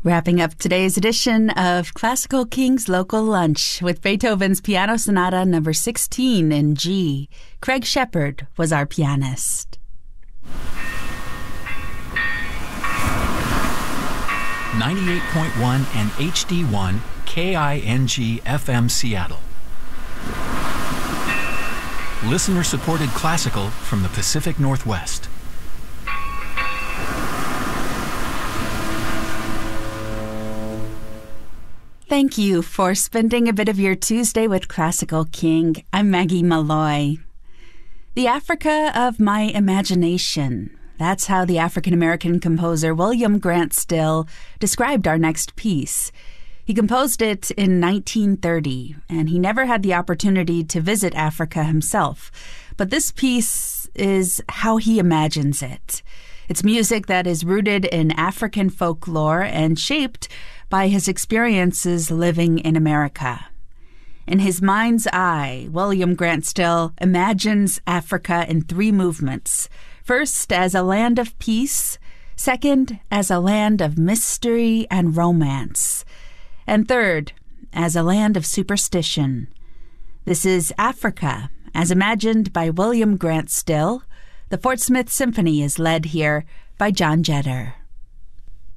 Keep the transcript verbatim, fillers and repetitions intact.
Wrapping up today's edition of Classical Kings Local Lunch with Beethoven's Piano Sonata number sixteen in G. Craig Shepard was our pianist. ninety-eight point one and H D one K I N G F M Seattle. Listener-supported classical from the Pacific Northwest. Thank you for spending a bit of your Tuesday with Classical King. I'm Maggie Malloy. The Africa of my imagination. That's how the African-American composer William Grant Still described our next piece. He composed it in nineteen thirty, and he never had the opportunity to visit Africa himself. But this piece is how he imagines it. It's music that is rooted in African folklore and shaped by his experiences living in America. In his mind's eye, William Grant Still imagines Africa in three movements. First, as a land of peace. Second, as a land of mystery and romance. And third, as a land of superstition. This is Africa, as imagined by William Grant Still. The Fort Smith Symphony is led here by John Jetter.